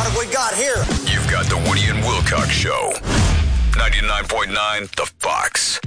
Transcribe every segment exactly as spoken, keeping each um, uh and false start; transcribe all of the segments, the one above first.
have we got here? You've got the Woody and Wilcox Show. ninety-nine point nine The Fox.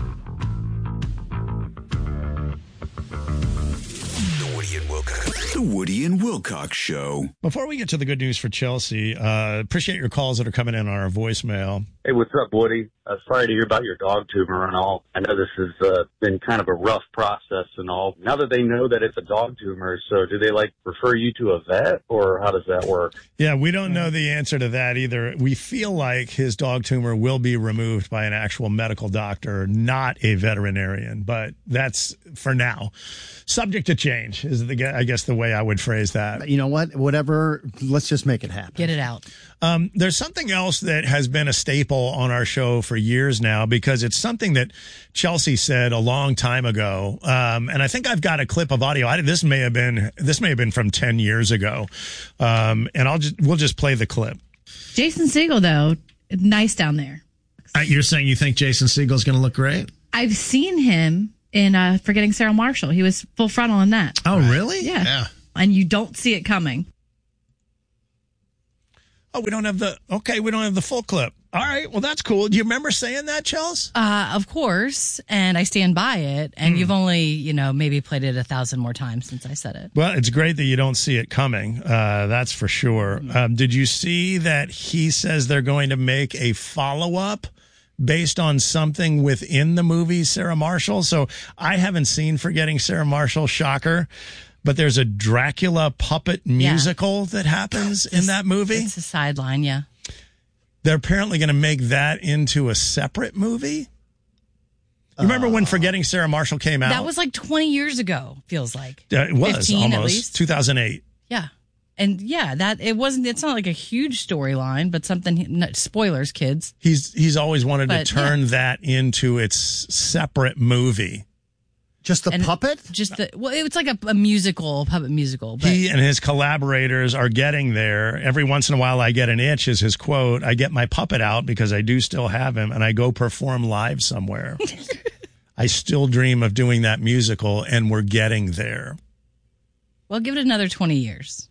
The Woody and Wilcox. The Woody and Wilcox Show. Before we get to the good news for Chelsea, uh, appreciate your calls that are coming in on our voicemail. Hey, what's up, Woody? Uh, sorry to hear about your dog tumor and all. I know this has uh, been kind of a rough process and all. Now that they know that it's a dog tumor, so do they, like, refer you to a vet, or how does that work? Yeah, we don't know the answer to that either. We feel like his dog tumor will be removed by an actual medical doctor, not a veterinarian, but that's for now. Subject to change is, the I guess, the way I would phrase that. You know what? Whatever, let's just make it happen. Get it out. Um, there's something else that has been a staple on our show for years now, because it's something that Chelsea said a long time ago. Um, and I think I've got a clip of audio. I, this may have been this may have been from ten years ago. Um, and I'll just we'll just play the clip. Jason Segel, though, nice down there. Uh, you're saying you think Jason Segel's going to look great? I've seen him in uh, Forgetting Sarah Marshall. He was full frontal in that. Oh, really? Yeah. Yeah. And you don't see it coming. Oh, we don't have the okay. We don't have the full clip. All right. Well, that's cool. Do you remember saying that, Chels? Uh, of course, and I stand by it. And Mm. you've only, you know, maybe played it a thousand more times since I said it. Well, it's great that you don't see it coming. Uh, that's for sure. Um, did you see that he says they're going to make a follow-up based on something within the movie Sarah Marshall? So I haven't seen Forgetting Sarah Marshall, shocker, but there's a Dracula puppet musical that happens in that movie. It's a sideline, yeah. They're apparently going to make that into a separate movie. You remember when Forgetting Sarah Marshall came out? That was like twenty years ago, feels like. Uh, it was fifteen almost at least. two thousand eight. Yeah. And yeah, that it wasn't, it's not like a huge storyline, but something, no, spoilers, kids. He's he's always wanted But, to turn yeah. that into its separate movie. Just the And puppet? Just the, well, it's like a, a musical, puppet musical. But He and his collaborators are getting there. Every once in a while I get an itch, is his quote. I get my puppet out because I do still have him, and I go perform live somewhere. I still dream of doing that musical, and we're getting there. well, give it another twenty years.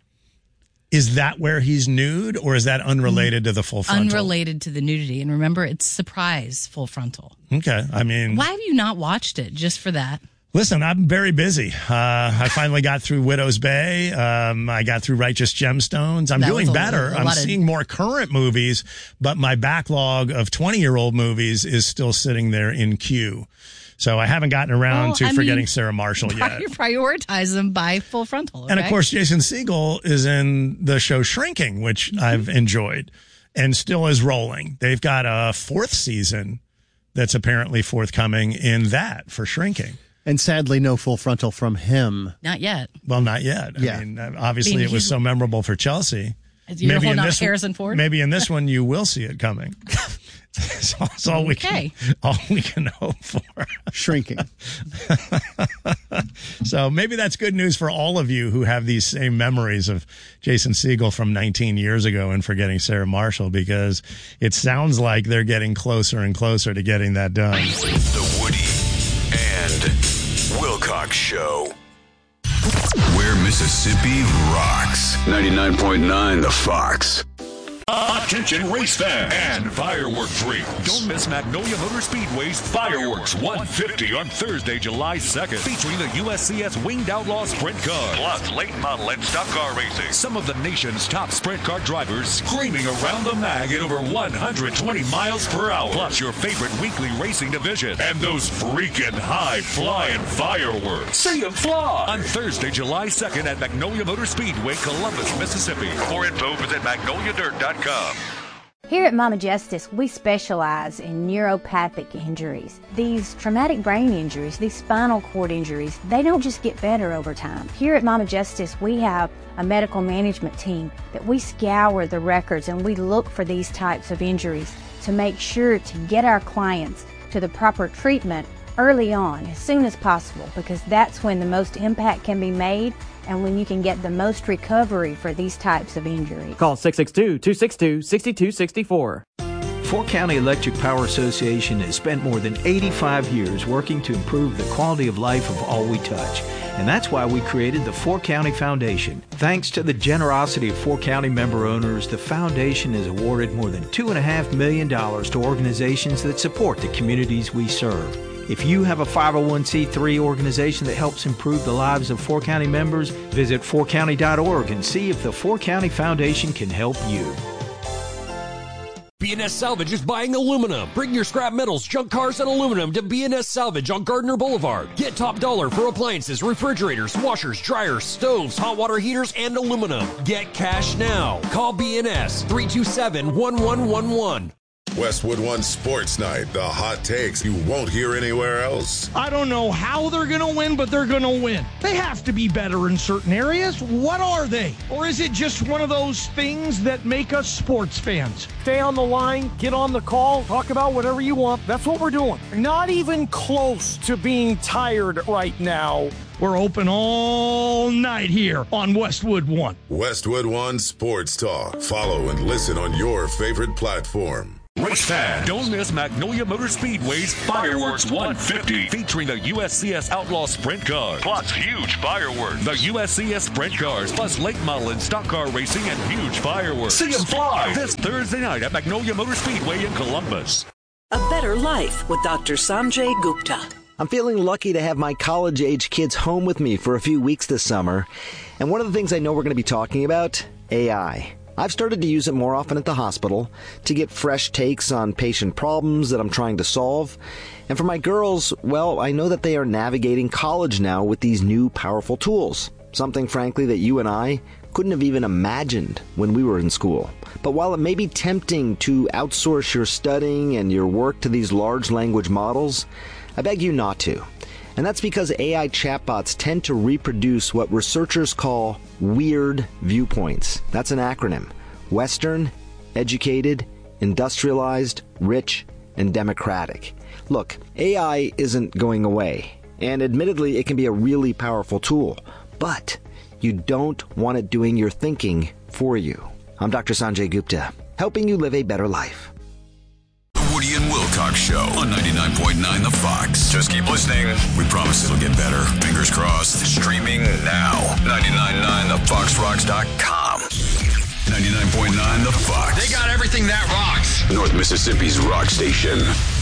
Is that where he's nude, or is that unrelated to the full frontal? Unrelated to the nudity. And remember, it's surprise full frontal. Okay. I mean, Why have you not watched it just for that? listen, I'm very busy. Uh, I finally got through Widow's Bay. Um, I got through Righteous Gemstones. I'm That doing was a- better. a I'm lot of- seeing more current movies, but my backlog of twenty-year-old movies is still sitting there in queue. So I haven't gotten around Well, to I Forgetting mean, Sarah Marshall yet. You prioritize them by full frontal. Okay? And of course, Jason Segel is in the show Shrinking, which Mm-hmm. I've enjoyed and still is rolling. They've got a fourth season that's apparently forthcoming in that for Shrinking. And sadly, no full frontal from him. Not yet. Well, not yet. Yeah. I mean, obviously Being it was he's- so memorable for Chelsea. You're Maybe in holding out this Harrison Ford? Maybe in this one you will see it coming. That's all, that's all we Okay. can all we can hope for. Shrinking. So maybe that's good news for all of you who have these same memories of Jason Segel from nineteen years ago and Forgetting Sarah Marshall, because it sounds like they're getting closer and closer to getting that done. The Woody and Wilcox Show. Where Mississippi rocks. ninety-nine point nine The Fox. Attention race fans and firework freaks. Don't miss Magnolia Motor Speedway's Fireworks one fifty on Thursday, July second, featuring the U S C S Winged Outlaw Sprint Car, plus late model and stock car racing. Some of the nation's top sprint car drivers screaming around the mag at over one hundred twenty miles per hour, plus your favorite weekly racing division, and those freaking high-flying fireworks. See them fly! On Thursday, July second at Magnolia Motor Speedway, Columbus, Mississippi. For info, visit magnolia dirt dot com. Here at Mama Justice, we specialize in neuropathic injuries. These traumatic brain injuries, these spinal cord injuries, they don't just get better over time. Here at Mama Justice, we have a medical management team that we scour the records and we look for these types of injuries to make sure to get our clients to the proper treatment early on, as soon as possible, because that's when the most impact can be made and when you can get the most recovery for these types of injuries. Call six six two, two six two, six two six four. Fork County Electric Power Association has spent more than eighty-five years working to improve the quality of life of all we touch. And that's why we created the Fork County Foundation. Thanks to the generosity of Fork County member owners, the foundation has awarded more than two point five million dollars to organizations that support the communities we serve. If you have a five oh one c three organization that helps improve the lives of Fork County members, visit fork county dot org and see if the Fork County Foundation can help you. B and S Salvage is buying aluminum. Bring your scrap metals, junk cars, and aluminum to B and S Salvage on Gardner Boulevard. Get top dollar for appliances, refrigerators, washers, dryers, stoves, hot water heaters, and aluminum. Get cash now. Call B and S three two seven, one one one one. Westwood One Sports Night, the hot takes you won't hear anywhere else. I don't know how they're going to win, but they're going to win. They have to be better in certain areas. What are they? Or is it just one of those things that make us sports fans? Stay on the line, get on the call, talk about whatever you want. That's what we're doing. Not even close to being tired right now. We're open all night here on Westwood One. Westwood One Sports Talk. Follow and listen on your favorite platform. Race fans, don't miss Magnolia Motor Speedway's Fireworks one fifty, featuring the U S C S Outlaw Sprint Cars, plus huge fireworks. The U S C S Sprint Cars, plus late model and stock car racing and huge fireworks. See them fly this Thursday night at Magnolia Motor Speedway in Columbus. A better life with Doctor Sanjay Gupta. I'm feeling lucky to have my college-age kids home with me for a few weeks this summer. And one of the things I know we're going to be talking about, A I. I've started to use it more often at the hospital to get fresh takes on patient problems that I'm trying to solve. And for my girls, well, I know that they are navigating college now with these new powerful tools. Something, frankly, that you and I couldn't have even imagined when we were in school. But while it may be tempting to outsource your studying and your work to these large language models, I beg you not to. And that's because A I chatbots tend to reproduce what researchers call weird viewpoints. That's an acronym. Western, educated, industrialized, rich, and democratic. Look, A I isn't going away. And admittedly, it can be a really powerful tool. But you don't want it doing your thinking for you. I'm Doctor Sanjay Gupta, helping you live a better life. Woody and Wilcox Show on ninety-nine point nine The Fox. Just keep listening. We promise it'll get better. Fingers crossed. Streaming now. ninety-nine point nine the fox rocks dot com. ninety-nine point nine The Fox. They got everything that rocks. North Mississippi's rock station.